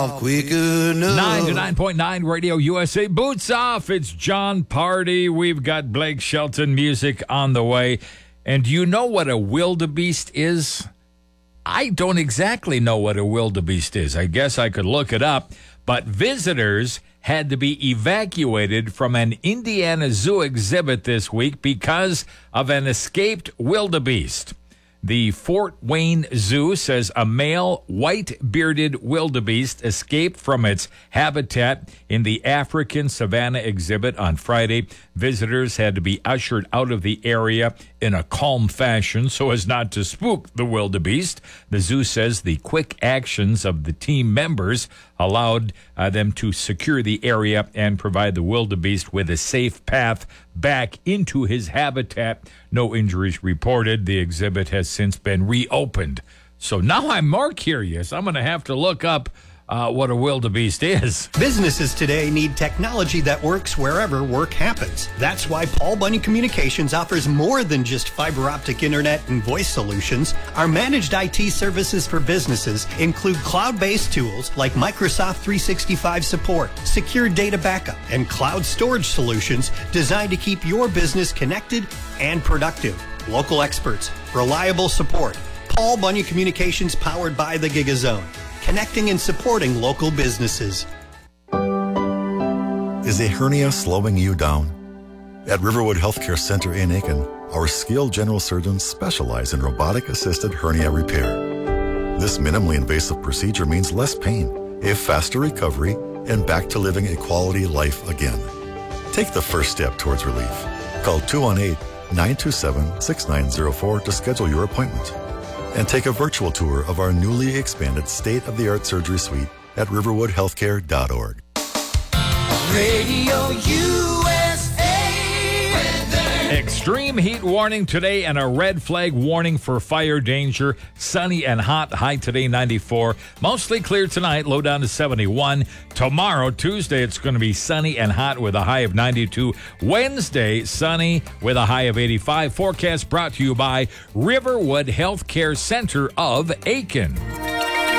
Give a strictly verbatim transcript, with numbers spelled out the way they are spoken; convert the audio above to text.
Quicker ninety-nine point nine Radio U S A. Boots off. It's John Party. We've got Blake Shelton music on the way. And do you know what a wildebeest is? I don't exactly know what a wildebeest is. I guess I could look it up. But visitors had to be evacuated from an Indiana Zoo exhibit this week because of an escaped wildebeest. The Fort Wayne Zoo says a male white-bearded wildebeest escaped from its habitat in the African Savannah exhibit on Friday. Visitors had to be ushered out of the area in a calm fashion so as not to spook the wildebeest. The zoo says the quick actions of the team members allowed uh, them to secure the area and provide the wildebeest with a safe path back into his habitat. No injuries reported. The exhibit has since been reopened. So now I'm more curious. I'm going to have to look up uh, what a wildebeest is. Businesses today need technology that works wherever work happens. That's why Paul Bunyan Communications offers more than just fiber optic internet and voice solutions. Our managed I T services for businesses include cloud-based tools like Microsoft three sixty-five support, secure data backup, and cloud storage solutions designed to keep your business connected and productive. Local experts, reliable support. Paul Bunyan Communications, powered by the GigaZone, connecting and supporting local businesses. Is a hernia slowing you down? At Riverwood Healthcare Center in Aiken, our skilled general surgeons specialize in robotic-assisted hernia repair. This minimally invasive procedure means less pain, a faster recovery, and back to living a quality life again. Take the first step towards relief. Call two one eight, nine two seven, six nine zero four to schedule your appointment. And take a virtual tour of our newly expanded state-of-the-art surgery suite at riverwood healthcare dot org. Radio U S A weather. Extreme heat warning today and a red flag warning for fire danger. Sunny and hot, high today ninety-four. Mostly clear tonight, low down to seventy-one. Tomorrow, Tuesday, it's going to be sunny and hot with a high of ninety-two. Wednesday, sunny with a high of eighty-five. Forecast brought to you by Riverwood Healthcare Center of Aiken.